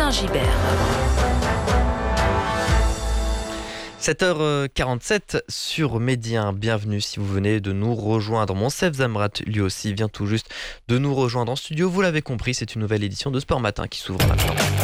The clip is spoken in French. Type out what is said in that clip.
Saint-Gibert. 7h47 sur Médien. Bienvenue si vous venez de nous rejoindre. Monsef Zamrat, lui aussi, vient tout juste de nous rejoindre en studio. Vous l'avez compris, c'est une nouvelle édition de Sport Matin qui s'ouvre maintenant.